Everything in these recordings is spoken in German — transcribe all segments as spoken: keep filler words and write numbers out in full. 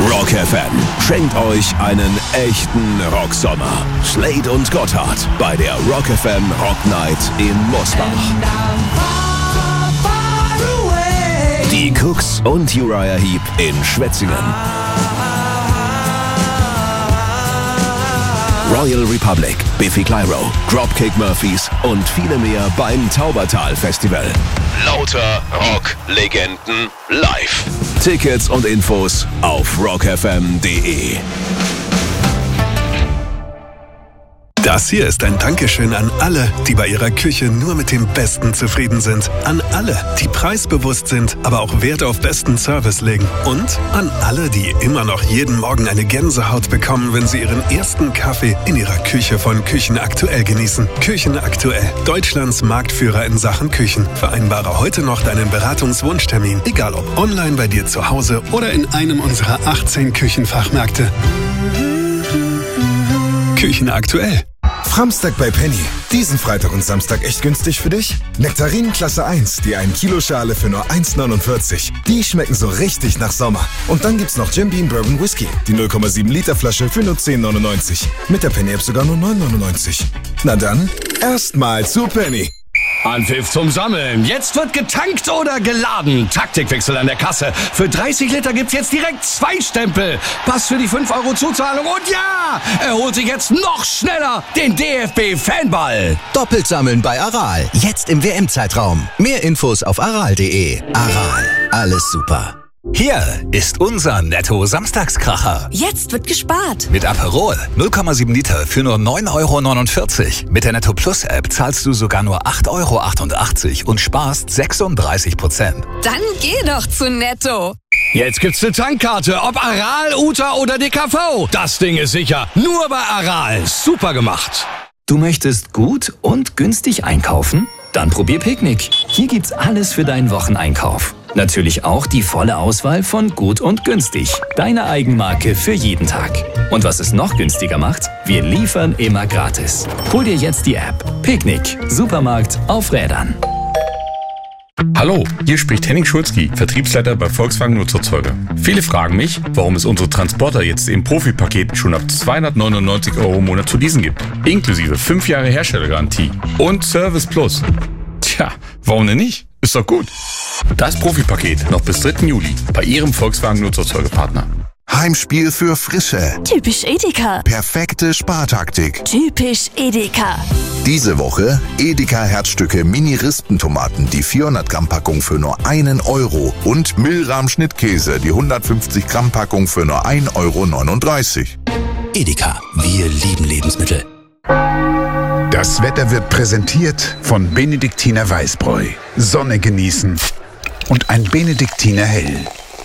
Rock F M schenkt euch einen echten Rocksommer. Slade und Gotthard bei der Rock F M Rock Night in Mosbach. Die Cooks und Uriah Heep in Schwetzingen. Royal Republic, Biffy Clyro, Dropkick Murphys und viele mehr beim Taubertal Festival. Lauter Rock-Legenden live. Tickets und Infos auf rock f m punkt d e. Das hier ist ein Dankeschön an alle, die bei ihrer Küche nur mit dem Besten zufrieden sind. An alle, die preisbewusst sind, aber auch Wert auf besten Service legen. Und an alle, die immer noch jeden Morgen eine Gänsehaut bekommen, wenn sie ihren ersten Kaffee in ihrer Küche von Küchen Aktuell genießen. Küchen Aktuell, Deutschlands Marktführer in Sachen Küchen. Vereinbare heute noch deinen Beratungswunschtermin, egal ob online bei dir zu Hause oder in einem unserer achtzehn Küchenfachmärkte. Küchen Aktuell. Framstag bei Penny. Diesen Freitag und Samstag echt günstig für dich? Nektarinen Klasse eins, die ein Kilo Schale für nur eins neunundvierzig. Die schmecken so richtig nach Sommer. Und dann gibt's noch Jim Beam Bourbon Whisky. Die null Komma sieben Liter Flasche für nur zehn neunundneunzig. Mit der Penny App sogar nur neun neunundneunzig. Na dann, erstmal zu Penny. Anpfiff zum Sammeln. Jetzt wird getankt oder geladen. Taktikwechsel an der Kasse. Für dreißig Liter gibt's jetzt direkt zwei Stempel. Pass für die fünf Euro Zuzahlung. Und ja, er holt sich jetzt noch schneller den D F B-Fanball. Doppelt sammeln bei Aral. Jetzt im W M-Zeitraum. Mehr Infos auf aral punkt de. Aral. Alles super. Hier ist unser Netto-Samstagskracher. Jetzt wird gespart. Mit Aperol null Komma sieben Liter für nur neun Euro neunundvierzig. Mit der Netto Plus App zahlst du sogar nur acht Euro achtundachtzig und sparst sechsunddreißig Prozent. Dann geh doch zu Netto. Jetzt gibt's eine Tankkarte, ob Aral, Uta oder D K V. Das Ding ist sicher. Nur bei Aral. Super gemacht. Du möchtest gut und günstig einkaufen? Dann probier Picknick. Hier gibt's alles für deinen Wocheneinkauf. Natürlich auch die volle Auswahl von Gut und Günstig. Deine Eigenmarke für jeden Tag. Und was es noch günstiger macht? Wir liefern immer gratis. Hol dir jetzt die App. Picknick. Supermarkt auf Rädern. Hallo, hier spricht Henning Schulzki, Vertriebsleiter bei Volkswagen Nutzerzeuger. Viele fragen mich, warum es unsere Transporter jetzt im Profi-Paket schon ab zweihundertneunundneunzig Euro im Monat zu leasen gibt. Inklusive fünf Jahre Herstellergarantie und Service Plus. Tja, warum denn nicht? Ist doch gut. Das Profi-Paket noch bis dritten Juli bei Ihrem Volkswagen Nutzerzeugerpartner. Heimspiel für Frische. Typisch Edeka. Perfekte Spartaktik. Typisch Edeka. Diese Woche Edeka Herzstücke Mini-Rispentomaten, die vierhundert Gramm Packung für nur einen Euro und Milram Schnittkäse, die hundertfünfzig Gramm Packung für nur ein Euro neununddreißig. Edeka. Wir lieben Lebensmittel. Das Wetter wird präsentiert von Benediktiner Weißbräu. Sonne genießen und ein Benediktiner Hell.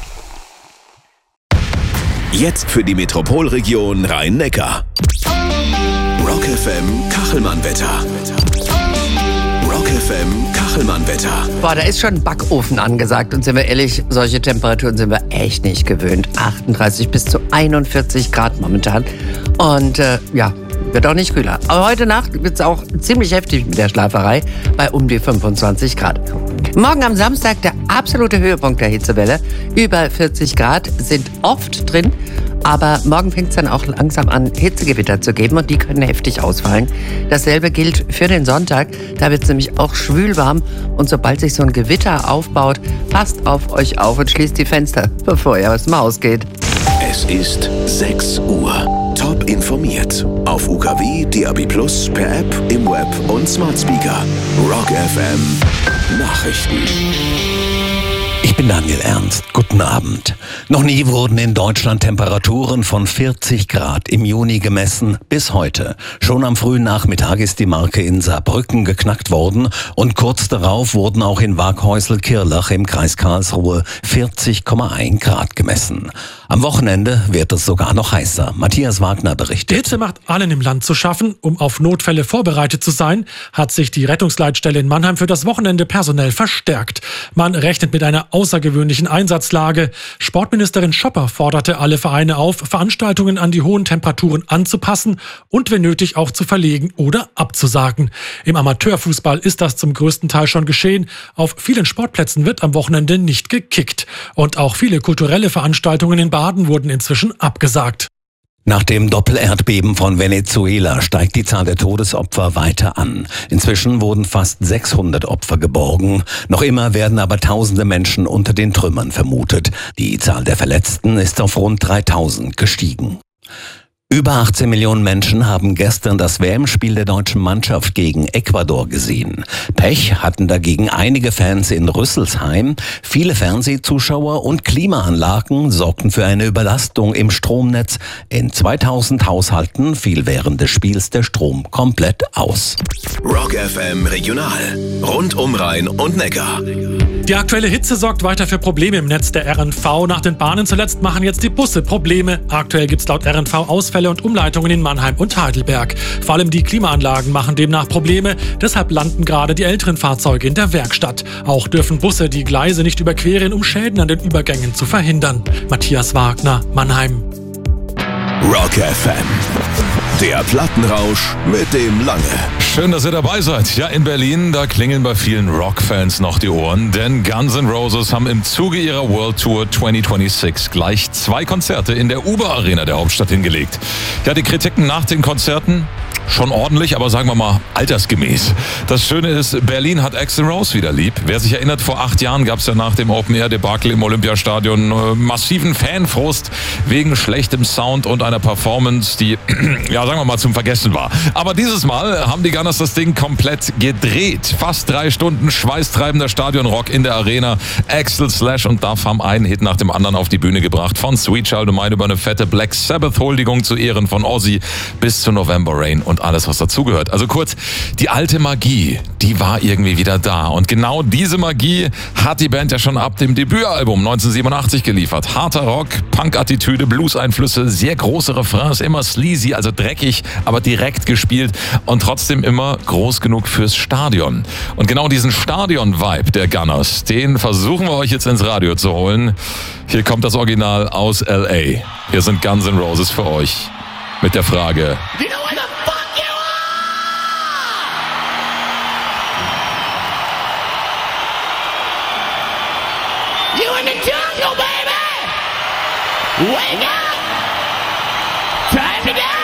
Jetzt für die Metropolregion Rhein-Neckar. Rock F M Kachelmann-Wetter. Rock F M Kachelmann-Wetter. Boah, da ist schon ein Backofen angesagt. Und sind wir ehrlich, solche Temperaturen sind wir echt nicht gewöhnt. achtunddreißig bis zu einundvierzig Grad momentan. Und äh, ja, wird auch nicht kühler. Aber heute Nacht wird es auch ziemlich heftig mit der Schlaferei bei um die fünfundzwanzig Grad. Morgen am Samstag der absolute Höhepunkt der Hitzewelle. Über vierzig Grad sind oft drin. Aber morgen fängt es dann auch langsam an, Hitzegewitter zu geben und die können heftig ausfallen. Dasselbe gilt für den Sonntag. Da wird es nämlich auch schwül warm. Und sobald sich so ein Gewitter aufbaut, passt auf euch auf und schließt die Fenster, bevor ihr aus dem Haus geht. Es ist sechs Uhr. Top informiert. Auf U K W, D A B Plus, per App, im Web und Smart Speaker. Rock F M Nachrichten. Ich bin Daniel Ernst. Guten Abend. Noch nie wurden in Deutschland Temperaturen von vierzig Grad im Juni gemessen, bis heute. Schon am frühen Nachmittag ist die Marke in Saarbrücken geknackt worden und kurz darauf wurden auch in Waghäusel-Kirlach im Kreis Karlsruhe vierzig Komma eins Grad gemessen. Am Wochenende wird es sogar noch heißer. Matthias Wagner berichtet. Die Hitze macht allen im Land zu schaffen. Um auf Notfälle vorbereitet zu sein, hat sich die Rettungsleitstelle in Mannheim für das Wochenende personell verstärkt. Man rechnet mit einer Aus außergewöhnlichen Einsatzlage. Sportministerin Schopper forderte alle Vereine auf, Veranstaltungen an die hohen Temperaturen anzupassen und wenn nötig auch zu verlegen oder abzusagen. Im Amateurfußball ist das zum größten Teil schon geschehen. Auf vielen Sportplätzen wird am Wochenende nicht gekickt. Und auch viele kulturelle Veranstaltungen in Baden wurden inzwischen abgesagt. Nach dem Doppelerdbeben von Venezuela steigt die Zahl der Todesopfer weiter an. Inzwischen wurden fast sechshundert Opfer geborgen. Noch immer werden aber tausende Menschen unter den Trümmern vermutet. Die Zahl der Verletzten ist auf rund dreitausend gestiegen. Über achtzehn Millionen Menschen haben gestern das W M-Spiel der deutschen Mannschaft gegen Ecuador gesehen. Pech hatten dagegen einige Fans in Rüsselsheim. Viele Fernsehzuschauer und Klimaanlagen sorgten für eine Überlastung im Stromnetz. In zweitausend Haushalten fiel während des Spiels der Strom komplett aus. Rock F M Regional. Rund um Rhein und Neckar. Die aktuelle Hitze sorgt weiter für Probleme im Netz der R N V. Nach den Bahnen zuletzt machen jetzt die Busse Probleme. Aktuell gibt es laut R N V Ausfälle und Umleitungen in Mannheim und Heidelberg. Vor allem die Klimaanlagen machen demnach Probleme. Deshalb landen gerade die älteren Fahrzeuge in der Werkstatt. Auch dürfen Busse die Gleise nicht überqueren, um Schäden an den Übergängen zu verhindern. Matthias Wagner, Mannheim. Rock F M. Der Plattenrausch mit dem Lange. Schön, dass ihr dabei seid. Ja, in Berlin, da klingeln bei vielen Rock-Fans noch die Ohren, denn Guns N' Roses haben im Zuge ihrer World Tour zwanzig sechsundzwanzig gleich zwei Konzerte in der Uber Arena der Hauptstadt hingelegt. Ja, die Kritiken nach den Konzerten schon ordentlich, aber sagen wir mal altersgemäß. Das Schöne ist, Berlin hat Axl Rose wieder lieb. Wer sich erinnert, vor acht Jahren gab es ja nach dem Open-Air-Debakel im Olympiastadion äh, massiven Fanfrust wegen schlechtem Sound und einer Performance, die, ja, sagen wir mal, zum Vergessen war. Aber dieses Mal haben die Gunners das Ding komplett gedreht. Fast drei Stunden schweißtreibender Stadionrock in der Arena. Axl, Slash und Duff haben einen Hit nach dem anderen auf die Bühne gebracht. Von Sweet Child O' Mine über eine fette Black Sabbath-Huldigung zu Ehren von Ozzy bis zu November Rain und alles, was dazugehört. Also kurz, die alte Magie, die war irgendwie wieder da. Und genau diese Magie hat die Band ja schon ab dem Debütalbum neunzehnhundertsiebenundachtzig geliefert. Harter Rock, Punk-Attitüde, Blues-Einflüsse, sehr große Refrains, immer sleazy, also dreckig, aber direkt gespielt und trotzdem immer groß genug fürs Stadion. Und genau diesen Stadion-Vibe der Gunners, den versuchen wir euch jetzt ins Radio zu holen. Hier kommt das Original aus L A. Hier sind Guns N' Roses für euch mit der Frage: You know where the fuck you are? You in the jungle, baby! Wake up!